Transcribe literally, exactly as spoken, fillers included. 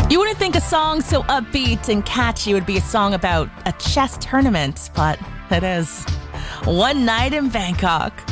You wouldn't think a song so upbeat and catchy would be a song about a chess tournament, but it is. One Night in Bangkok.